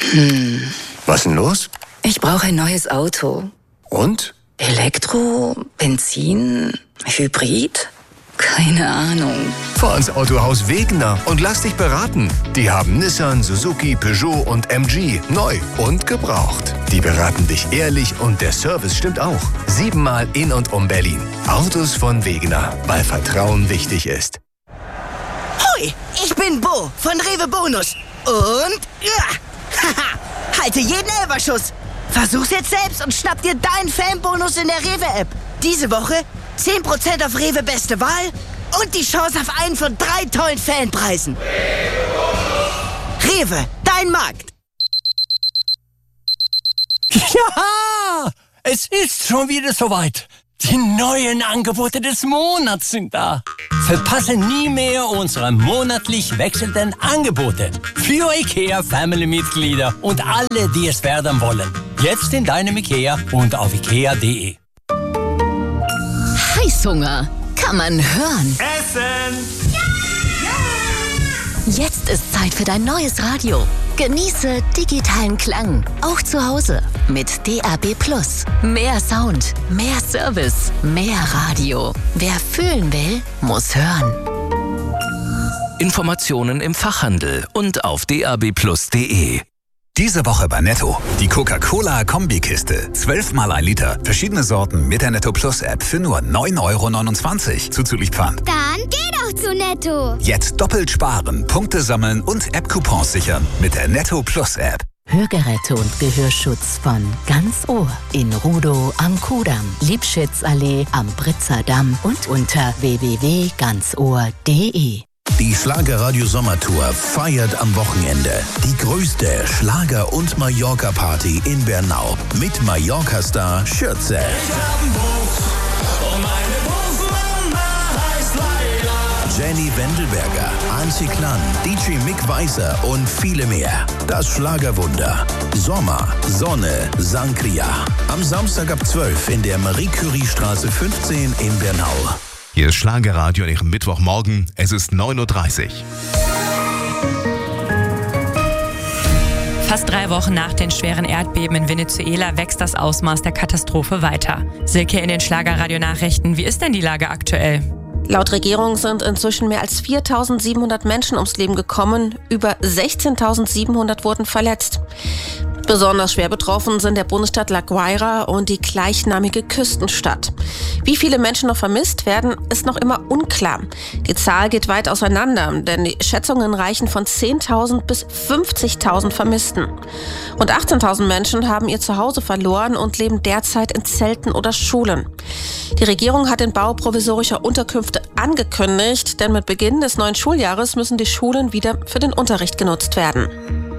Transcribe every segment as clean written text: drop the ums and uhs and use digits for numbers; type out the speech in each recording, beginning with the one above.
Was denn los? Ich brauche ein neues Auto. Und? Elektro, Benzin, Hybrid? Keine Ahnung. Fahr ins Autohaus Wegener und lass dich beraten. Die haben Nissan, Suzuki, Peugeot und MG neu und gebraucht. Die beraten dich ehrlich und der Service stimmt auch. 7-mal in und um Berlin. Autos von Wegener, weil Vertrauen wichtig ist. Hoi, ich bin Bo von Rewe Bonus. Und haha, halte jeden Elferschuss. Versuch's jetzt selbst und schnapp dir deinen Fanbonus in der Rewe-App. Diese Woche 10% auf Rewe Beste Wahl und die Chance auf einen von 3 tollen Fanpreisen. Rewe, dein Markt. Ja, es ist schon wieder soweit. Die neuen Angebote des Monats sind da. Verpasse nie mehr unsere monatlich wechselnden Angebote. Für IKEA-Family-Mitglieder und alle, die es werden wollen. Jetzt in deinem IKEA und auf ikea.de. Heißhunger kann man hören. Essen! Jetzt ist Zeit für dein neues Radio. Genieße digitalen Klang, auch zu Hause. Mit DAB+. Mehr Sound, mehr Service, mehr Radio. Wer fühlen will, muss hören. Informationen im Fachhandel und auf dabplus.de. Diese Woche bei Netto. Die Coca-Cola-Kombikiste. 12 mal 1 Liter. Verschiedene Sorten mit der Netto Plus App für nur 9,29 € zuzüglich Pfand. Dann geh doch zu Netto. Jetzt doppelt sparen, Punkte sammeln und App-Coupons sichern mit der Netto Plus App. Hörgeräte und Gehörschutz von Ganz Ohr in Rudow am Kudamm, Liebschitzallee am Britzer Damm und unter www.ganzohr.de. Die Schlagerradio Sommertour feiert am Wochenende die größte Schlager- und Mallorca-Party in Bernau mit Mallorca-Star Schürze. Jenny Wendelberger, Antje Klan, DJ Mick Weiser und viele mehr. Das Schlagerwunder. Sommer, Sonne, Sangria. Am Samstag ab 12 in der Marie-Curie-Straße 15 in Bernau. Hier ist Schlagerradio an Ihrem Mittwochmorgen. Es ist 9:30 Uhr. Fast 3 Wochen nach den schweren Erdbeben in Venezuela wächst das Ausmaß der Katastrophe weiter. Silke in den Schlagerradio-Nachrichten. Wie ist denn die Lage aktuell? Laut Regierung sind inzwischen mehr als 4.700 Menschen ums Leben gekommen. Über 16.700 wurden verletzt. Besonders schwer betroffen sind der Bundesstaat La Guaira und die gleichnamige Küstenstadt. Wie viele Menschen noch vermisst werden, ist noch immer unklar. Die Zahl geht weit auseinander, denn die Schätzungen reichen von 10.000 bis 50.000 Vermissten. Rund 18.000 Menschen haben ihr Zuhause verloren und leben derzeit in Zelten oder Schulen. Die Regierung hat den Bau provisorischer Unterkünfte angekündigt, denn mit Beginn des neuen Schuljahres müssen die Schulen wieder für den Unterricht genutzt werden.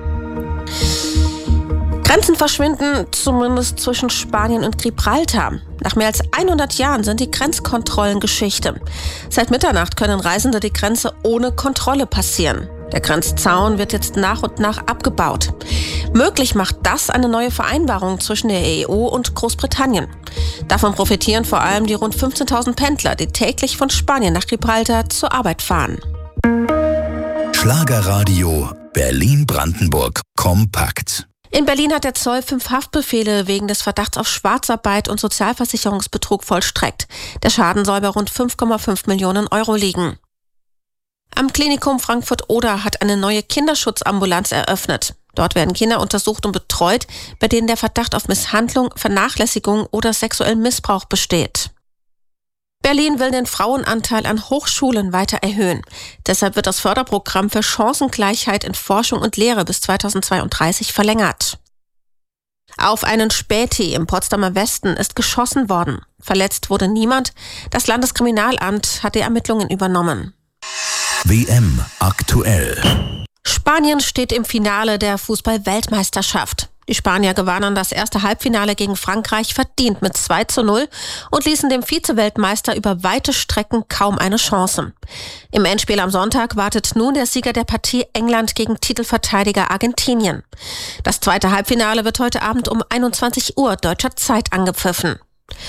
Grenzen verschwinden, zumindest zwischen Spanien und Gibraltar. Nach mehr als 100 Jahren sind die Grenzkontrollen Geschichte. Seit Mitternacht können Reisende die Grenze ohne Kontrolle passieren. Der Grenzzaun wird jetzt nach und nach abgebaut. Möglich macht das eine neue Vereinbarung zwischen der EU und Großbritannien. Davon profitieren vor allem die rund 15.000 Pendler, die täglich von Spanien nach Gibraltar zur Arbeit fahren. Schlagerradio Berlin-Brandenburg kompakt. In Berlin hat der Zoll 5 Haftbefehle wegen des Verdachts auf Schwarzarbeit und Sozialversicherungsbetrug vollstreckt. Der Schaden soll bei rund 5,5 Millionen Euro liegen. Am Klinikum Frankfurt-Oder hat eine neue Kinderschutzambulanz eröffnet. Dort werden Kinder untersucht und betreut, bei denen der Verdacht auf Misshandlung, Vernachlässigung oder sexuellen Missbrauch besteht. Berlin will den Frauenanteil an Hochschulen weiter erhöhen. Deshalb wird das Förderprogramm für Chancengleichheit in Forschung und Lehre bis 2032 verlängert. Auf einen Späti im Potsdamer Westen ist geschossen worden. Verletzt wurde niemand. Das Landeskriminalamt hat die Ermittlungen übernommen. WM aktuell. Spanien steht im Finale der Fußball-Weltmeisterschaft. Die Spanier gewannen das erste Halbfinale gegen Frankreich verdient mit 2:0 und ließen dem Vize-Weltmeister über weite Strecken kaum eine Chance. Im Endspiel am Sonntag wartet nun der Sieger der Partie England gegen Titelverteidiger Argentinien. Das zweite Halbfinale wird heute Abend um 21 Uhr deutscher Zeit angepfiffen.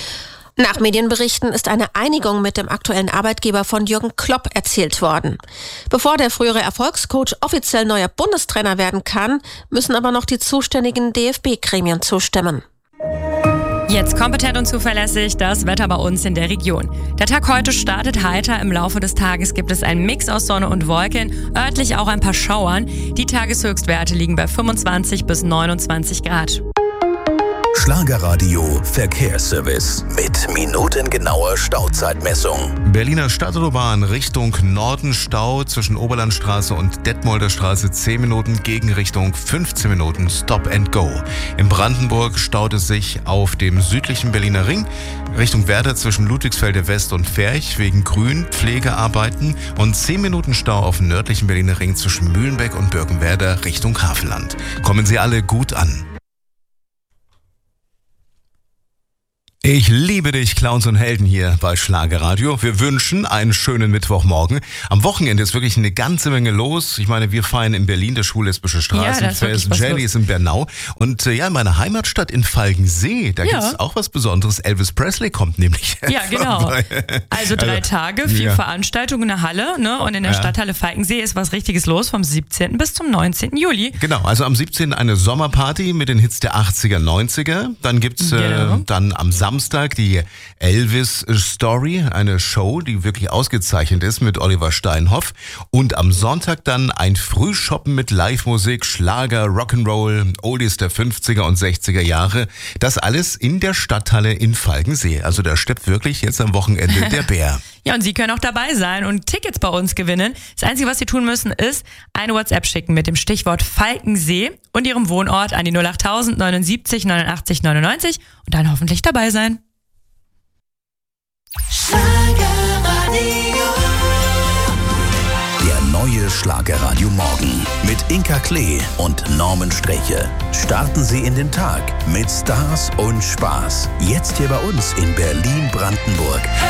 Nach Medienberichten ist eine Einigung mit dem aktuellen Arbeitgeber von Jürgen Klopp erzielt worden. Bevor der frühere Erfolgscoach offiziell neuer Bundestrainer werden kann, müssen aber noch die zuständigen DFB-Gremien zustimmen. Jetzt kompetent und zuverlässig das Wetter bei uns in der Region. Der Tag heute startet heiter. Im Laufe des Tages gibt es einen Mix aus Sonne und Wolken, örtlich auch ein paar Schauern. Die Tageshöchstwerte liegen bei 25 bis 29 Grad. Schlagerradio Verkehrsservice mit minutengenauer Stauzeitmessung. Berliner Stadtautobahn Richtung Norden Stau zwischen Oberlandstraße und Detmolder Straße 10 Minuten, Gegenrichtung 15 Minuten, Stop and Go. In Brandenburg staut es sich auf dem südlichen Berliner Ring Richtung Werder zwischen Ludwigsfelde West und Ferch wegen Grünpflegearbeiten und 10 Minuten Stau auf dem nördlichen Berliner Ring zwischen Mühlenbeck und Birkenwerder Richtung Havelland. Kommen Sie alle gut an. Ich liebe dich, Clowns und Helden hier bei Schlagerradio. Wir wünschen einen schönen Mittwochmorgen. Am Wochenende ist wirklich eine ganze Menge los. Ich meine, wir feiern in Berlin das Schwul-Lesbische Straßenfest. Jelly ist in Bernau. Und in meiner Heimatstadt in Falkensee, da gibt's auch was Besonderes. Elvis Presley kommt nämlich. Ja, genau. Also 3 Tage, 4 Veranstaltungen in der Halle, ne? Und in der Stadthalle Falkensee ist was Richtiges los vom 17. bis zum 19. Juli. Genau, also am 17. eine Sommerparty mit den Hits der 80er, 90er. Dann gibt's dann am Samstag die Elvis Story, eine Show, die wirklich ausgezeichnet ist mit Oliver Steinhoff. Und am Sonntag dann ein Frühshoppen mit Live-Musik, Schlager, Rock'n'Roll, Oldies der 50er und 60er Jahre. Das alles in der Stadthalle in Falkensee. Also da steppt wirklich jetzt am Wochenende der Bär. Ja, und Sie können auch dabei sein und Tickets bei uns gewinnen. Das Einzige, was Sie tun müssen, ist eine WhatsApp schicken mit dem Stichwort Falkensee und Ihrem Wohnort an die 08000 79 89 99 und dann hoffentlich dabei sein. Der neue Schlagerradio Morgen mit Inka Klee und Norman Streche. Starten Sie in den Tag mit Stars und Spaß. Jetzt hier bei uns in Berlin-Brandenburg.